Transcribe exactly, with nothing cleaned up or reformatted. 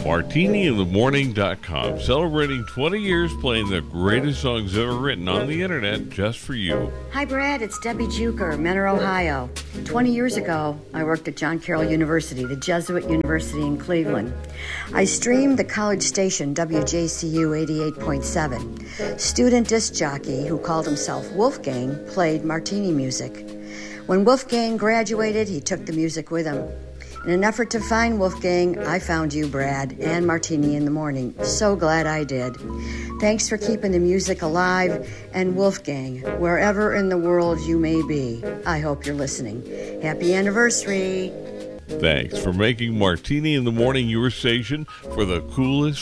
martini in the morning dot com, celebrating twenty years playing the greatest songs ever written on the internet just for you. Hi, Brad. It's Debbie Juker, Mentor, Ohio. twenty years ago, I worked at John Carroll University, the Jesuit University in Cleveland. I streamed the college station W J C U eighty-eight point seven. Student disc jockey who called himself Wolfgang played martini music. When Wolfgang graduated, he took the music with him. In an effort to find Wolfgang, I found you, Brad, and Martini in the Morning. So glad I did. Thanks for keeping the music alive, and Wolfgang, wherever in the world you may be, I hope you're listening. Happy anniversary. Thanks for making Martini in the Morning your station for the coolest